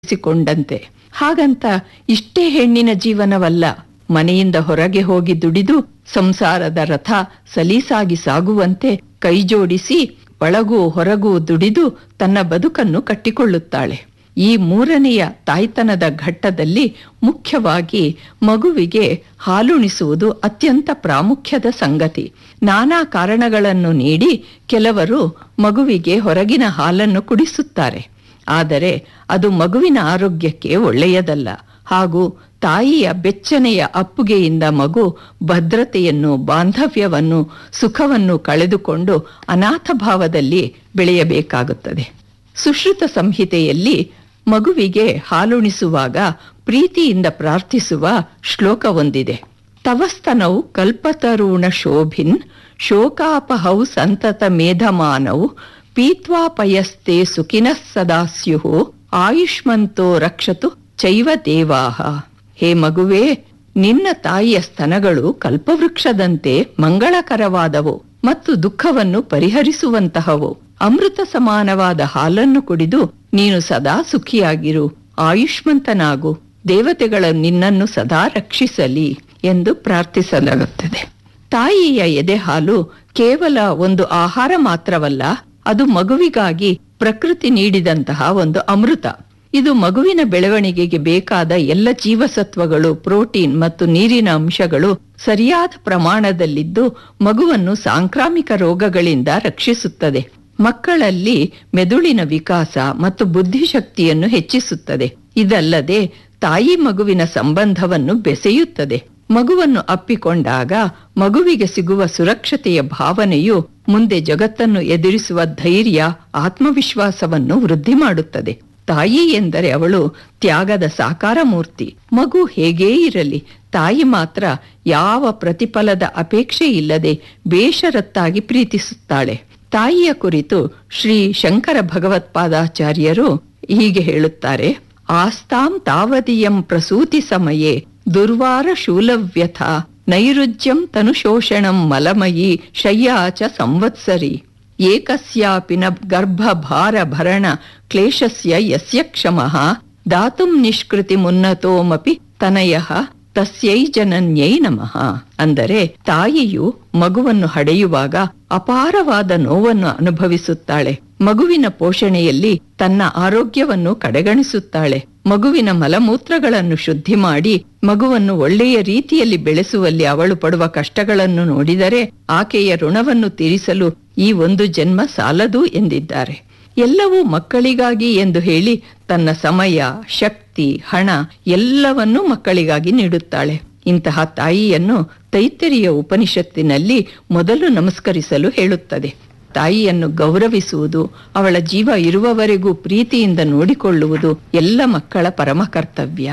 ಕೊಂಡಂತೆ. ಹಾಗಂತ ಇಷ್ಟೇ ಹೆಣ್ಣಿನ ಜೀವನವಲ್ಲ. ಮನೆಯಿಂದ ಹೊರಗೆ ಹೋಗಿ ದುಡಿದು ಸಂಸಾರದ ರಥ ಸಲೀಸಾಗಿ ಸಾಗುವಂತೆ ಕೈಜೋಡಿಸಿ ಒಳಗೂ ಹೊರಗೂ ದುಡಿದು ತನ್ನ ಬದುಕನ್ನು ಕಟ್ಟಿಕೊಳ್ಳುತ್ತಾಳೆ. ಈ ಮೂರನೆಯ ತಾಯ್ತನದ ಘಟ್ಟದಲ್ಲಿ ಮುಖ್ಯವಾಗಿ ಮಗುವಿಗೆ ಹಾಲುಣಿಸುವುದು ಅತ್ಯಂತ ಪ್ರಾಮುಖ್ಯದ ಸಂಗತಿ. ನಾನಾ ಕಾರಣಗಳನ್ನು ನೀಡಿ ಕೆಲವರು ಮಗುವಿಗೆ ಹೊರಗಿನ ಹಾಲನ್ನು ಕುಡಿಸುತ್ತಾರೆ. ಆದರೆ ಅದು ಮಗುವಿನ ಆರೋಗ್ಯಕ್ಕೆ ಒಳ್ಳೆಯದಲ್ಲ. ಹಾಗೂ ತಾಯಿಯ ಬೆಚ್ಚನೆಯ ಅಪ್ಪುಗೆಯಿಂದ ಮಗು ಭದ್ರತೆಯನ್ನು, ಬಾಂಧವ್ಯವನ್ನು, ಸುಖವನ್ನು ಕಳೆದುಕೊಂಡು ಅನಾಥ ಭಾವದಲ್ಲಿ ಬೆಳೆಯಬೇಕಾಗುತ್ತದೆ. ಸುಶ್ರುತ ಸಂಹಿತೆಯಲ್ಲಿ ಮಗುವಿಗೆ ಹಾಲುಣಿಸುವಾಗ ಪ್ರೀತಿಯಿಂದ ಪ್ರಾರ್ಥಿಸುವ ಶ್ಲೋಕವೊಂದಿದೆ. ತವಸ್ತನೌ ಕಲ್ಪತರುಣ ಶೋಭಿನ್ ಶೋಕಾಪಹೌ ಸಂತತ ಮೇಧಮಾನೌ ಪೀತ್ವಾಪಯಸ್ತೆ ಸುಖಿನಃ ಸದಾ ಸ್ಯುಃ ಆಯುಷ್ಮಂತೋ ರಕ್ಷತು ಚೈವ ದೇವಾಹ. ಹೇ ಮಗುವೇ, ನಿನ್ನ ತಾಯಿಯ ಸ್ತನಗಳು ಕಲ್ಪವೃಕ್ಷದಂತೆ ಮಂಗಳಕರವಾದವು ಮತ್ತು ದುಃಖವನ್ನು ಪರಿಹರಿಸುವಂತಹವು. ಅಮೃತ ಸಮಾನವಾದ ಹಾಲನ್ನು ಕುಡಿದು ನೀನು ಸದಾ ಸುಖಿಯಾಗಿರು, ಆಯುಷ್ಮಂತನಾಗು, ದೇವತೆಗಳು ನಿನ್ನನ್ನು ಸದಾ ರಕ್ಷಿಸಲಿ ಎಂದು ಪ್ರಾರ್ಥಿಸಲಾಗುತ್ತದೆ. ತಾಯಿಯ ಎದೆ ಹಾಲು ಕೇವಲ ಒಂದು ಆಹಾರ ಮಾತ್ರವಲ್ಲ, ಅದು ಮಗುವಿಗಾಗಿ ಪ್ರಕೃತಿ ನೀಡಿದಂತಹ ಒಂದು ಅಮೃತ. ಇದು ಮಗುವಿನ ಬೆಳವಣಿಗೆಗೆ ಬೇಕಾದ ಎಲ್ಲ ಜೀವಸತ್ವಗಳು, ಪ್ರೋಟೀನ್ ಮತ್ತು ನೀರಿನ ಅಂಶಗಳು ಸರಿಯಾದ ಪ್ರಮಾಣದಲ್ಲಿದ್ದು ಮಗುವನ್ನು ಸಾಂಕ್ರಾಮಿಕ ರೋಗಗಳಿಂದ ರಕ್ಷಿಸುತ್ತದೆ. ಮಕ್ಕಳಲ್ಲಿ ಮೆದುಳಿನ ವಿಕಾಸ ಮತ್ತು ಬುದ್ಧಿಶಕ್ತಿಯನ್ನು ಹೆಚ್ಚಿಸುತ್ತದೆ. ಇದಲ್ಲದೆ ತಾಯಿ ಮಗುವಿನ ಸಂಬಂಧವನ್ನು ಬೆಸೆಯುತ್ತದೆ. ಮಗುವನ್ನು ಅಪ್ಪಿಕೊಂಡಾಗ ಮಗುವಿಗೆ ಸಿಗುವ ಸುರಕ್ಷತೆಯ ಭಾವನೆಯು ಮುಂದೆ ಜಗತ್ತನ್ನು ಎದುರಿಸುವ ಧೈರ್ಯ, ಆತ್ಮವಿಶ್ವಾಸವನ್ನು ವೃದ್ಧಿ ಮಾಡುತ್ತದೆ. ತಾಯಿ ಎಂದರೆ ಅವಳು ತ್ಯಾಗದ ಸಾಕಾರ ಮೂರ್ತಿ. ಮಗು ಹೇಗೇ ಇರಲಿ, ತಾಯಿ ಮಾತ್ರ ಯಾವ ಪ್ರತಿಫಲದ ಅಪೇಕ್ಷೆ ಇಲ್ಲದೆ ಬೇಷರತ್ತಾಗಿ ಪ್ರೀತಿಸುತ್ತಾಳೆ. ತಾಯಿಯ ಕುರಿತು ಶ್ರೀ ಶಂಕರ ಭಗವತ್ಪಾದಾಚಾರ್ಯರು ಹೀಗೆ ಹೇಳುತ್ತಾರೆ: ಆಸ್ತಾಂ ತಾವದಿಯಂ ಪ್ರಸೂತಿ ಸಮಯೇ ದುರ್ವಾರ ಶೂಲವ್ಯಥ ನೈರುಜ್ಯಂ ತನುಶೋಷಣಂ ಮಲಮಯಿ ಶಯ್ಯಾಚ ಸಂವತ್ಸರಿ ಏಕಸ್ಯಾಪಿ ನ ಗರ್ಭಭಾರ ಭರಣ ಕ್ಲೇಶಸ್ಯ ಯಸ್ಯ ಕ್ಷಮಃ ದಾತುಂ ನಿಷ್ಕೃತಿ ಮುನ್ನತೋಮಪಿ ತನಯಃ ತಸ್ಯೈ ಜನನ್ಯೈ ನಮಃ. ಅಂದರೆ ತಾಯಿಯು ಮಗುವನ್ನು ಹಡೆಯುವಾಗ ಅಪಾರವಾದ ನೋವನ್ನು ಅನುಭವಿಸುತ್ತಾಳೆ. ಮಗುವಿನ ಪೋಷಣೆಯಲ್ಲಿ ತನ್ನ ಆರೋಗ್ಯವನ್ನು ಕಡೆಗಣಿಸುತ್ತಾಳೆ. ಮಗುವಿನ ಮಲಮೂತ್ರಗಳನ್ನು ಶುದ್ಧಿ ಮಾಡಿ ಮಗುವನ್ನು ಒಳ್ಳೆಯ ರೀತಿಯಲ್ಲಿ ಬೆಳೆಸುವಲ್ಲಿ ಅವಳು ಪಡುವ ಕಷ್ಟಗಳನ್ನು ನೋಡಿದರೆ ಆಕೆಯ ಋಣವನ್ನು ತೀರಿಸಲು ಈ ಒಂದು ಜನ್ಮ ಸಾಲದು ಎಂದಿದ್ದಾರೆ. ಎಲ್ಲವೂ ಮಕ್ಕಳಿಗಾಗಿ ಎಂದು ಹೇಳಿ ತನ್ನ ಸಮಯ, ಶಕ್ತಿ, ಹಣ ಎಲ್ಲವನ್ನೂ ಮಕ್ಕಳಿಗಾಗಿ ನೀಡುತ್ತಾಳೆ. ಇಂತಹ ತಾಯಿಯನ್ನು ತೈತ್ತರೀಯ ಉಪನಿಷತ್ತಿನಲ್ಲಿ ಮೊದಲು ನಮಸ್ಕರಿಸಲು ಹೇಳುತ್ತದೆ. ತಾಯಿಯನ್ನು ಗೌರವಿಸುವುದು, ಅವಳ ಜೀವ ಇರುವವರೆಗೂ ಪ್ರೀತಿಯಿಂದ ನೋಡಿಕೊಳ್ಳುವುದು ಎಲ್ಲ ಮಕ್ಕಳ ಪರಮ ಕರ್ತವ್ಯ.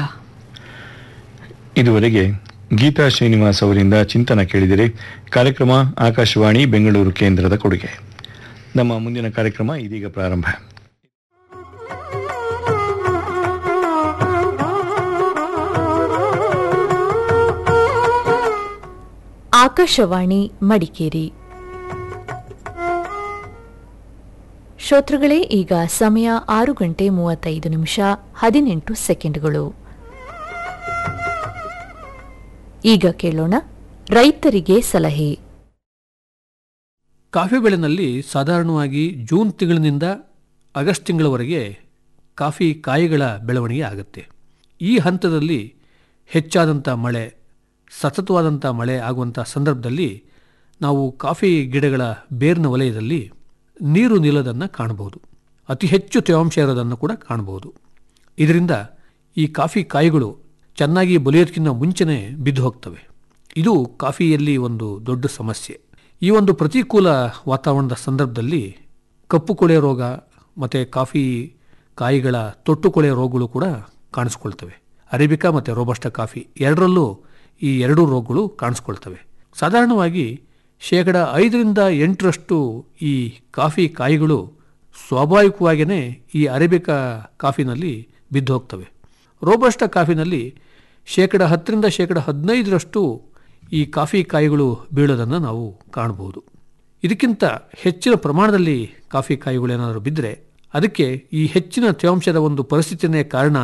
ಇದುವರೆಗೆ ಗೀತಾ ಶ್ರೀನಿವಾಸ್ ಅವರಿಂದ ಚಿಂತನ ಕೇಳಿದರೆ. ಕಾರ್ಯಕ್ರಮ ಆಕಾಶವಾಣಿ ಬೆಂಗಳೂರು ಕೇಂದ್ರದ ಕೊಡುಗೆ. ನಮ್ಮ ಮುಂದಿನ ಕಾರ್ಯಕ್ರಮ ಇದೀಗ ಪ್ರಾರಂಭ. ಆಕಾಶವಾಣಿ ಮಡಿಕೇರಿ. ಶ್ರೋತೃಗಳೇ, ಈಗ ಸಮಯ 6:35 ಈಗ ಕೇಳೋಣ ರೈತರಿಗೆ ಸಲಹೆ. ಕಾಫಿ ಬೆಳೆನಲ್ಲಿ ಸಾಧಾರಣವಾಗಿ ಜೂನ್ ತಿಂಗಳಿನಿಂದ ಆಗಸ್ಟ್ ತಿಂಗಳವರೆಗೆ ಕಾಫಿ ಕಾಯಿಗಳ ಬೆಳವಣಿಗೆ ಆಗುತ್ತೆ. ಈ ಹಂತದಲ್ಲಿ ಹೆಚ್ಚಾದಂಥ ಮಳೆ, ಸತತವಾದಂಥ ಮಳೆ ಆಗುವಂಥ ಸಂದರ್ಭದಲ್ಲಿ ನಾವು ಕಾಫಿ ಗಿಡಗಳ ಬೇರಿನ ವಲಯದಲ್ಲಿ ನೀರು ನಿಲ್ಲೋದನ್ನು ಕಾಣಬಹುದು. ಅತಿ ಹೆಚ್ಚು ತೇವಾಂಶ ಇರೋದನ್ನು ಕೂಡ ಕಾಣಬಹುದು. ಇದರಿಂದ ಈ ಕಾಫಿ ಕಾಯಿಗಳು ಚೆನ್ನಾಗಿ ಬಲಿಯೋದಕ್ಕಿಂತ ಮುಂಚೆನೇ ಬಿದ್ದು ಹೋಗ್ತವೆ. ಇದು ಕಾಫಿಯಲ್ಲಿ ಒಂದು ದೊಡ್ಡ ಸಮಸ್ಯೆ. ಈ ಒಂದು ಪ್ರತಿಕೂಲ ವಾತಾವರಣದ ಸಂದರ್ಭದಲ್ಲಿ ಕಪ್ಪು ಕೊಳೆ ರೋಗ ಮತ್ತು ಕಾಫಿ ಕಾಯಿಗಳ ತೊಟ್ಟು ಕೊಳೆ ರೋಗಗಳು ಕೂಡ ಕಾಣಿಸ್ಕೊಳ್ತವೆ. ಅರೇಬಿಕಾ ಮತ್ತು ರೋಬಸ್ಟಾ ಕಾಫಿ ಎರಡರಲ್ಲೂ ಈ ಎರಡೂ ರೋಗಗಳು ಕಾಣಿಸ್ಕೊಳ್ತವೆ. ಸಾಧಾರಣವಾಗಿ 5-8% ಈ ಕಾಫಿ ಕಾಯಿಗಳು ಸ್ವಾಭಾವಿಕವಾಗಿಯೇ ಈ ಅರೇಬಿಕಾ ಕಾಫಿನಲ್ಲಿ ಬಿದ್ದು ಹೋಗ್ತವೆ. ರೋಬಸ್ಟಾ ಕಾಫಿನಲ್ಲಿ 10-15% ಈ ಕಾಫಿ ಕಾಯಿಗಳು ಬೀಳೋದನ್ನು ನಾವು ಕಾಣಬಹುದು. ಇದಕ್ಕಿಂತ ಹೆಚ್ಚಿನ ಪ್ರಮಾಣದಲ್ಲಿ ಕಾಫಿ ಕಾಯಿಗಳು ಏನಾದರೂ ಬಿದ್ದರೆ ಅದಕ್ಕೆ ಈ ಹೆಚ್ಚಿನ ತೇವಾಂಶದ ಒಂದು ಪರಿಸ್ಥಿತಿಯೇ ಕಾರಣ